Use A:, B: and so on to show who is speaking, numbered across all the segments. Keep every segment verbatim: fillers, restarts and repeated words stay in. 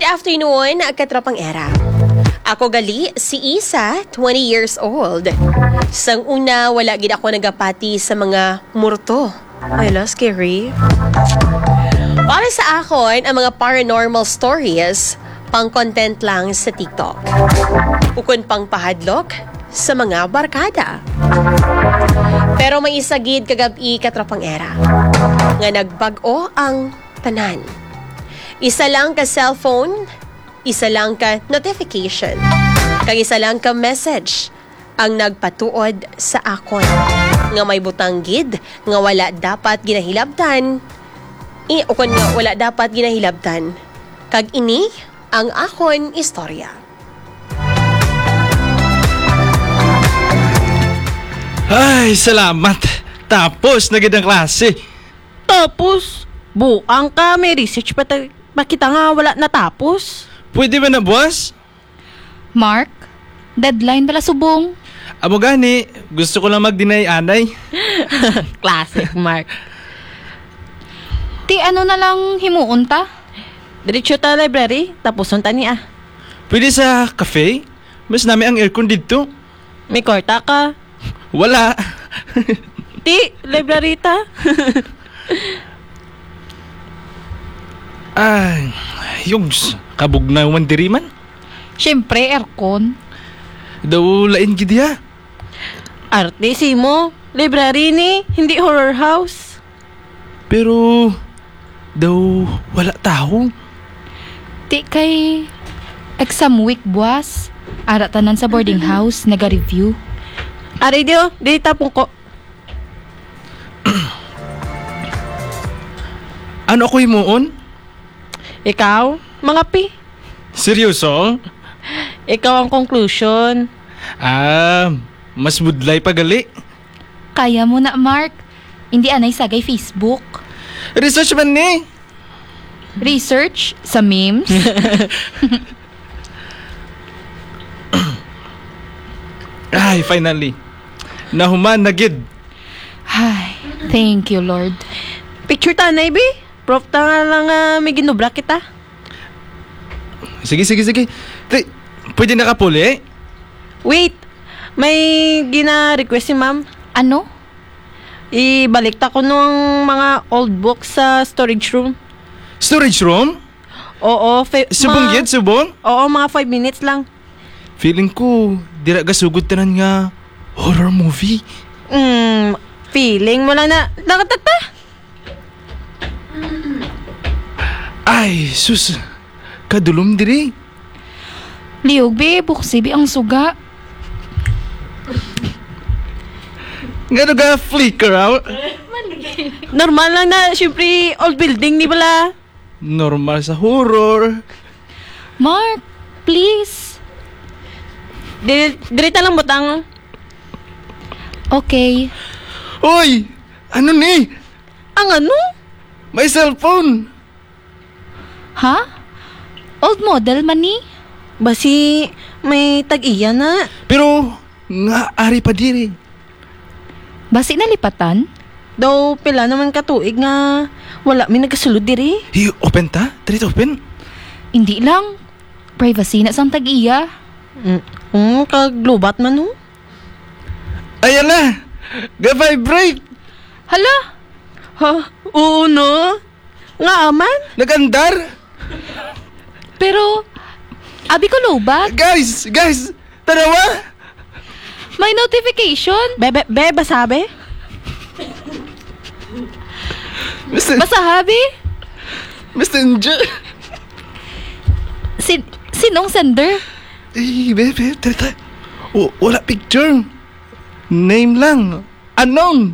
A: afternoon, katropang era. Ako gali, si Isa, twenty years old. Sang una, wala gid ako nagapati sa mga murto. Ay, la, scary. Para sa akon, ang mga paranormal stories, pang-content lang sa TikTok. Ukon pang pahadlok sa mga barkada. Pero may isagid kagabi katropang era. Nga nagbag-o ang tanan. Isa lang ka cellphone, isa lang ka notification, kag isa lang ka message ang nagpatuod sa akon. Nga may butang gid, nga wala dapat ginahilabtan, i, o kun nga wala dapat ginahilabtan. Kag ini ang akon istorya.
B: Ay, salamat. Tapos, nagid ang klase.
C: Tapos, buang ka, may research pa ta- makita nga wala natapos.
B: Pwede ba na, boss?
D: Mark, deadline bala subong.
B: Amo gani, gusto ko lang mag-deny anay.
C: Classic, Mark.
D: Ti ano na lang himuon ta?
C: Diretso ta library, tapos unta niya.
B: Pwede sa cafe? Mas nami ang aircon dito.
C: May korta ka.
B: Wala.
C: Ti, library ta.
B: Ay, yugs, kabog na man diri man.
D: Siyempre, aircon.
B: Daw lain gid ya.
C: Arte si mo. Library ni, hindi horror house.
B: Pero daw wala tao.
D: Ti kay exam week buwas. Ara tanan sa boarding house, naga-review.
C: Ari dio, di tapong ko.
B: Ano ako himuon?
C: Ikaw, mga pi.
B: Seryoso?
C: Ikaw ang conclusion.
B: Ah, mas budlay pa gali.
D: Kaya mo na, Mark. Hindi anay sagay Facebook.
B: Research man ni.
D: Research sa memes.
B: Ay, finally. Nahuman na gid.
D: Ay, thank you, Lord.
C: Picture tanay, bi. Prof, ta nga lang uh, may ginubra kita.
B: Sige, sige, sige. Te, pwede na kapuli?
C: Wait, may gina-request si ma'am.
D: Ano?
C: Ibalik ta ko nung mga old books sa storage room.
B: Storage room?
C: Oo, fe-
B: Subong
C: ma-
B: gid, subong?
C: Oo, mga five minutes lang.
B: Feeling ko, dira ka sugod tanan nga horror movie.
C: Hmm, feeling mo lang na nakatata.
B: Ay, sus. Kadulom diri.
D: Liog, be, buksibi ang suga.
B: Nga ga flicker out?
C: Normal lang na, syempre, old building, di bala?
B: Normal sa horror.
D: Mark, please.
C: Di- Dirita lang butang.
D: Okay.
B: Oy! Ano ni?
C: Ang ano?
B: May cellphone.
D: Ha? Old model man ni?
C: Basi, may tag-iya na.
B: Pero, nga ari pa diri.
D: Basi nalipatan?
C: Daw, pila naman katuig nga wala may nagasulod diri.
B: Hi, open ta? Direct open?
D: Hindi lang. Privacy na sang tag-iya.
C: Mm, um, kaglobat man ho.
B: Ayan na! Ga-vibrate!
D: Hala?
C: Ha? Oo no? Nga aman?
B: Nag-andar!
D: Pero, abi ko lobat.
B: Guys! Guys! Tanawa!
D: May notification.
C: Bebe, beba sabi?
B: Mister
D: Basta habi?
B: Mister Nja!
D: Sin sinong sender?
B: Eh, bebe, tara, o, wala picture. Name lang. Unknown.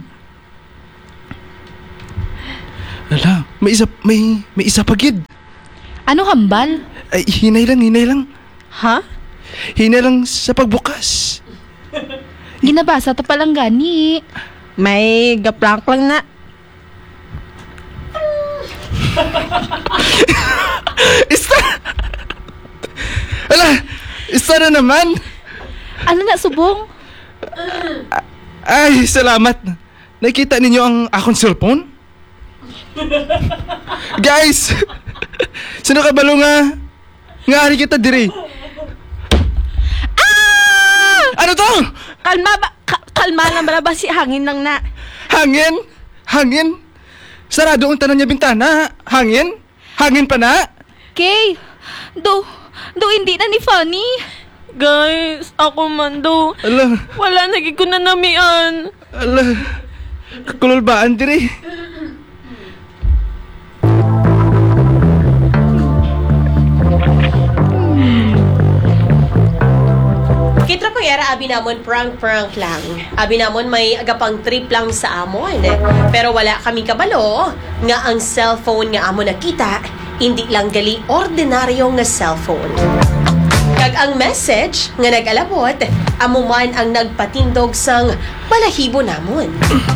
B: Ala, may isa, may, may isa pa gid.
D: Ano hambal?
B: Ay, hinay lang, hinay lang.
C: Ha?
B: Hinay lang sa pagbukas.
D: Ginabasa ta palang gani.
C: May gaprank lang na.
B: Isa! Ala, isa na naman.
D: Ano na subong?
B: Ay, salamat. Nakita ninyo ang akong cellphone? Guys! Sino kabalo nga Nga ari kita diri.
C: Ah!
B: Ano to?
C: Kalma ba? Ka- kalma lang ba ba si hangin lang na?
B: Hangin? Hangin? Sarado ang tanan niya bintana. Hangin? Hangin pa na?
D: Kay, do, do hindi na ni Fanny.
C: Guys, ako man do.
B: Ala,
C: Wala nagi ko na namian.
B: ala. Kakululbaan diri.
A: Kitra pang era, abi namon prank-prank lang. Abi namon may agapang trip lang sa amon. Pero wala kami kabalo nga ang cellphone nga amon nakita, hindi lang gali ordinaryo nga cellphone. Kag ang message nga nag-alabot, amo man ang nagpatindog sang balahibo namon.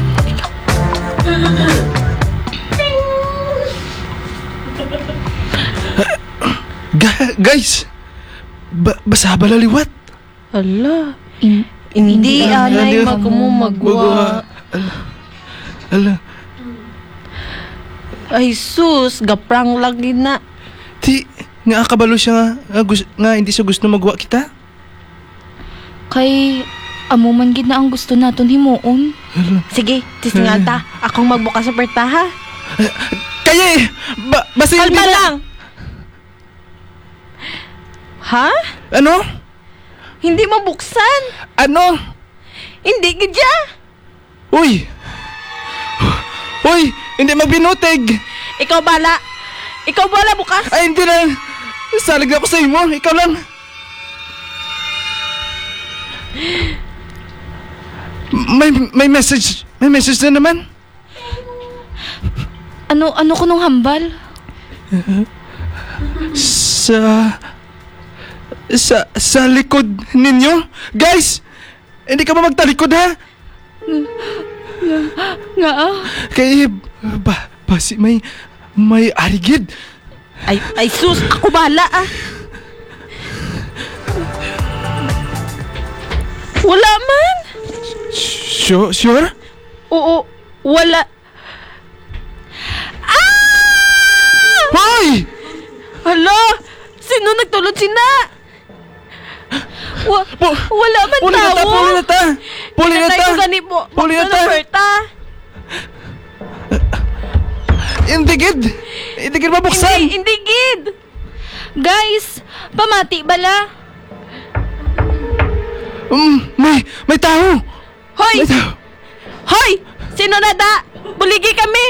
B: Ga- guys, ba basa ba laliwat?
C: Hala.
D: In,
C: Hindi
D: Hindi,
C: anay
B: anay,
C: magkumumagwa.
B: Ala. Ala.
C: Ay sus, gaprang lagi na.
B: Ti, nga kabalo siya nga, nga, gus- nga hindi siya gusto magwa kita.
D: kay amo man gid na ang gusto naton himuon.
C: Sige, tisingal ta. Akong magbukas sa perta ha.
B: Kaya eh, ba, basta hindi
C: Kalma
B: na-
C: lang. Ha?
B: Ano?
C: Hindi mabuksan.
B: Ano?
C: Hindi gidya.
B: Uy! Uy! Hindi magbinutig!
C: Ikaw bala. Ikaw bala bukas.
B: Ay, hindi na! Salig na ako sa imo, ikaw lang! May, may message, may message na naman.
D: Ano ano ko nung hambal?
B: Sa... Sa, sa likod ninyo? Guys! Hindi ka ba magtalikod, ha?
D: Nga ah.
B: Kay... Ba, basi may... May arigid.
C: Ay, ay sus, ako bala ah. Wala man.
B: Sure? Sure?
C: Oo, wala.
B: Hoy!
C: Hala, sino nagtulod sina? Wa,
B: Po-
C: wala man
B: Puli na ta!
C: tao.
B: Puli na ta! Puli na
C: Pinatay
B: ta!
C: ko gani po.
B: Puli na
C: Bakit
B: ta!
C: Berta?
B: Indigid! Indigid mabuksan!
C: Hindi, hindi gid.
D: Guys, pamati bala.
B: Um, may, may tao!
C: Hoy!
B: May tao!
C: Hoy! Sino na da? Buligi kami.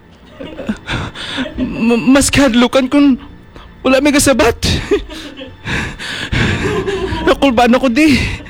B: M- mas kadlukan kung wala may kasabat. Nakulban ako di.